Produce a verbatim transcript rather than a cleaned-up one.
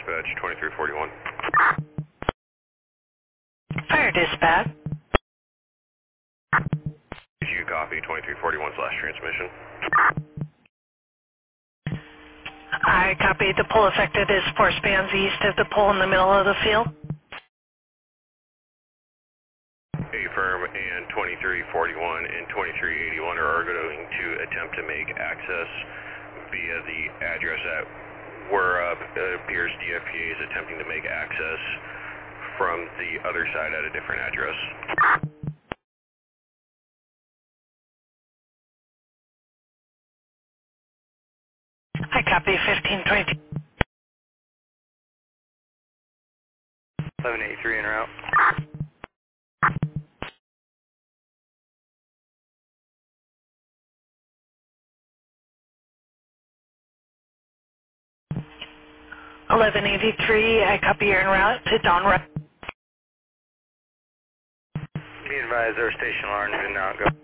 dispatch, twenty-three forty-one. Fire dispatch. Did you copy twenty-three forty-one slash transmission? I copied. The pole affected is four spans east of the pole in the middle of the field. A-firm and twenty-three forty-one and twenty-three eighty-one are going to attempt to make access via the address that where uh, it appears D F P A is attempting to make access from the other side at a different address. I copy fifteen twenty. eleven eighty-three en route. eleven eighty-three, I copy you're en route to Don Road. Be advised, our station alarm did not go.